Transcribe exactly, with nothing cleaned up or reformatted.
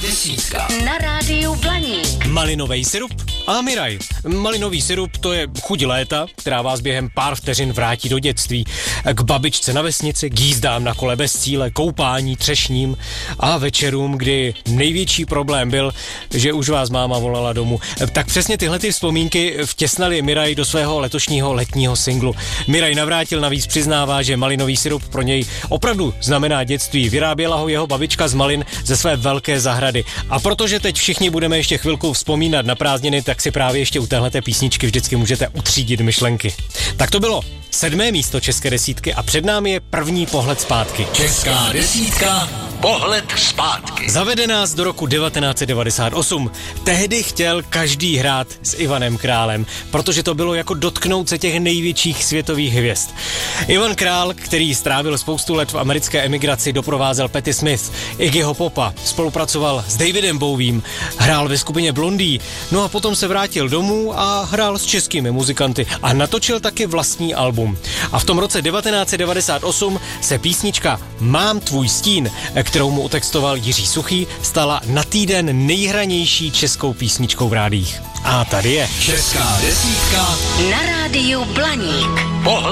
desítka na rádiu Blaník. Malinový sirup a Miraj. Malinový sirup, to je chuť léta, která vás během pár vteřin vrátí do dětství. K babičce na vesnici, k jízdám na kole bez cíle, koupání, třešním a večerům, kdy největší problém byl, že už vás máma volala domů. Tak přesně tyhle ty vzpomínky vtěsnali Miraj do svého letošního letního singlu. Miraj Navrátil navíc přiznává, že malinový sirup pro něj opravdu znamená dětství. Vyráběla ho jeho babička z malin ze své velké zahrady. A protože teď všichni budeme ještě chvilku vzpomínat na prázdniny, tak si právě ještě u téhleté písničky vždycky můžete utřídit myšlenky. Tak to bylo sedmé místo české desítky a před námi je první pohled zpátky. Česká desítka, pohled zpátky. Zavede nás do roku devatenáct set devadesát osm. Tehdy chtěl každý hrát s Ivanem Králem, protože to bylo jako dotknout se těch největších světových hvězd. Ivan Král, který strávil spoustu let v americké emigraci, doprovázel Patti Smith, Iggyho Popa, spolupracoval s Davidem Bowiem, hrál ve skupině Blondie, no a potom se vrátil domů a hrál s českými muzikanty a natočil taky vlastní album. A v tom roce devatenáct set devadesát osm se písnička Mám tvůj stín, kterou mu utextoval Jiří Suchý, stala na týden nejhranější českou písničkou v rádiích. A tady je Česká desítka na rádiu Blaník. Pohled